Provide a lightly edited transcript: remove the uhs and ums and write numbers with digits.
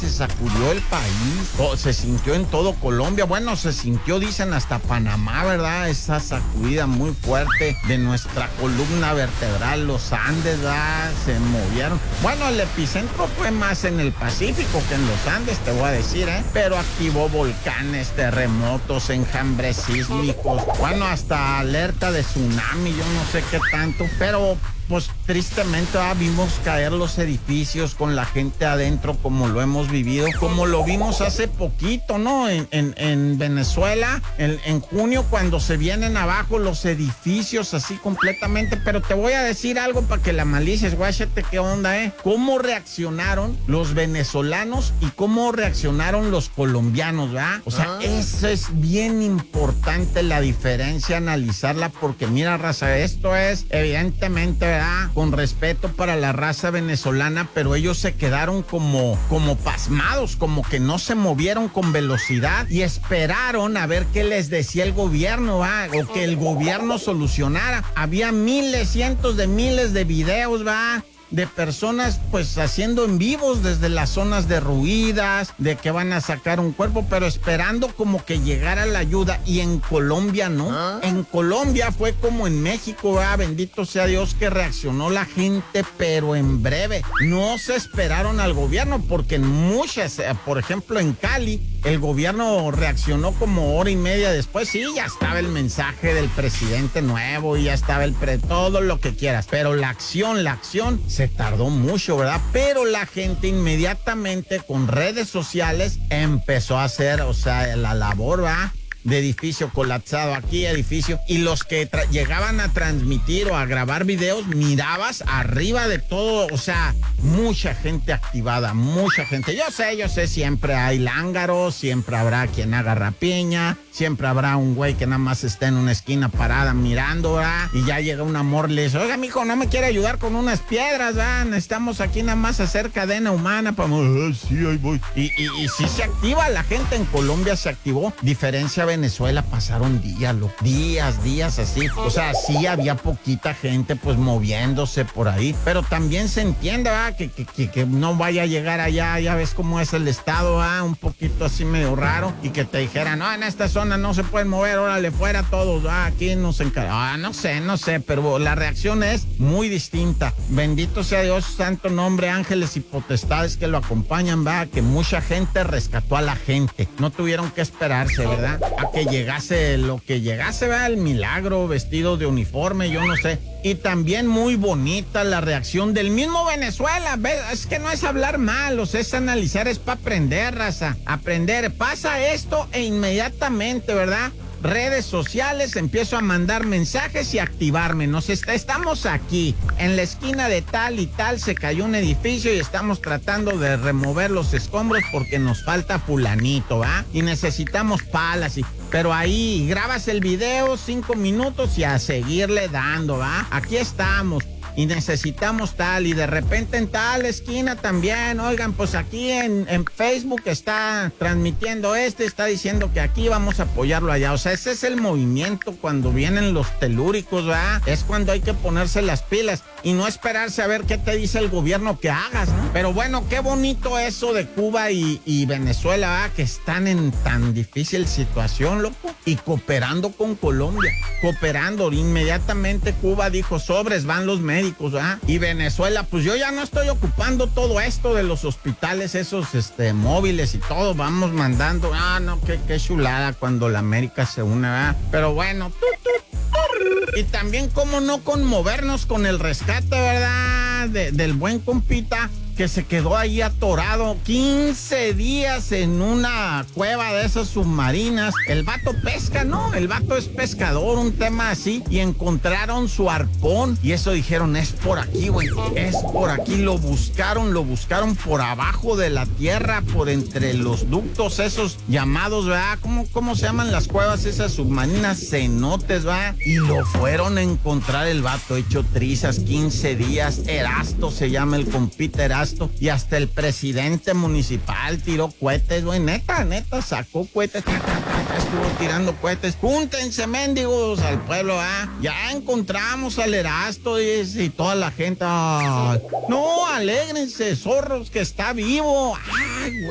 se sacudió el país, se sintió en todo Colombia, bueno, se sintió, dicen, hasta Panamá, ¿verdad? Esa sacudida muy fuerte de nuestra columna vertebral, los Andes, ¿verdad? Se movieron. Bueno, el epicentro fue más en el Pacífico que en los Andes, te voy a decir, pero activó volcanes, terremotos, enjambres sísmicos, bueno, hasta alerta de tsunami, yo no sé qué tanto, pero pues tristemente vimos caer los edificios con la gente adentro como lo hemos vivido, como lo vimos hace poquito, ¿no? En Venezuela, en junio, cuando se vienen abajo los edificios así completamente. Pero te voy a decir algo para que la malices, guáchate qué onda, cómo reaccionaron los venezolanos y cómo reaccionaron los colombianos, ¿verdad? O sea, eso es bien importante, la diferencia, analizarla, porque mira, raza, esto es evidentemente, ¿verdad?, con respeto para la raza venezolana, pero ellos se quedaron como pasmados, como que no se movieron con velocidad y esperaron a ver qué les decía el gobierno, o que el gobierno solucionara. Había miles, cientos de miles de videos, de personas pues haciendo en vivos desde las zonas derruidas, de que van a sacar un cuerpo, pero esperando como que llegara la ayuda. Y en Colombia no. En Colombia fue como en México, bendito sea Dios, que reaccionó la gente, pero en breve. No se esperaron al gobierno, porque en muchas, por ejemplo en Cali, el gobierno reaccionó como hora y media después. Sí, ya estaba el mensaje del presidente nuevo y ya estaba todo lo que quieras, pero la acción se tardó mucho, ¿verdad? Pero la gente inmediatamente con redes sociales empezó a hacer, o sea, la labor, de edificio colapsado aquí, edificio, y los que llegaban a transmitir o a grabar videos, mirabas arriba de todo, o sea, mucha gente activada, mucha gente. Yo sé, siempre hay lángaros, siempre habrá quien haga rapiña, siempre habrá un güey que nada más está en una esquina parada mirando, y ya llega un amor, le dice, oiga, mijo, ¿no me quiere ayudar con unas piedras, necesitamos aquí nada más hacer cadena humana para... sí, ahí voy. Y sí se activa, la gente en Colombia se activó, diferencia Venezuela, pasaron días así, o sea, sí había poquita gente pues moviéndose por ahí, pero también se entiende, que no vaya a llegar allá, ya ves cómo es el estado, un poquito así medio raro, y que te dijeran, no, en esta zona no se pueden mover, órale, fuera todos, aquí nos encargamos, no sé, pero la reacción es muy distinta. Bendito sea Dios, santo nombre, ángeles y potestades que lo acompañan, que mucha gente rescató a la gente, no tuvieron que esperarse, ¿verdad?, a que llegase lo que llegase, el milagro, vestido de uniforme, yo no sé. Y también muy bonita la reacción del mismo Venezuela, es que no es hablar mal, o sea, es analizar, es para aprender, raza, aprender. Pasa esto e inmediatamente, ¿verdad?, redes sociales, empiezo a mandar mensajes y activarme. Estamos aquí, en la esquina de tal y tal, se cayó un edificio y estamos tratando de remover los escombros porque nos falta fulanito, y necesitamos palas, pero ahí grabas el video, 5 minutos y a seguirle dando, aquí estamos. Y necesitamos tal, y de repente en tal esquina también, oigan, pues aquí en Facebook está transmitiendo está diciendo que aquí vamos a apoyarlo allá. O sea, ese es el movimiento cuando vienen los telúricos, es cuando hay que ponerse las pilas y no esperarse a ver qué te dice el gobierno que hagas, ¿no? Pero bueno, qué bonito eso de Cuba y Venezuela, que están en tan difícil situación, loco, y cooperando con Colombia, cooperando. Inmediatamente Cuba dijo, sobres, van los médicos, y Venezuela, pues yo ya no estoy ocupando todo esto de los hospitales, esos móviles y todo, vamos mandando, no, qué chulada cuando la América se une, pero bueno, y también cómo no conmovernos con el rescate, ¿verdad?, del buen compita que se quedó ahí atorado 15 días en una cueva de esas submarinas. El vato pesca, ¿no? El vato es pescador, un tema así, y encontraron su arpón, y eso dijeron, es por aquí, güey, es por aquí. Lo buscaron por abajo de la tierra, por entre los ductos esos llamados, ¿verdad? ¿Cómo se llaman las cuevas esas submarinas? Cenotes, ¿verdad? Y lo fueron a encontrar, el vato hecho trizas, 15 días. Erasto se llama el compita, Erasto. Y hasta el presidente municipal tiró cohetes, güey, neta, sacó cohetes, estuvo tirando cohetes. Júntense, mendigos, al pueblo, ya encontramos al Erasto, y toda la gente, no, alégrense, zorros, que está vivo,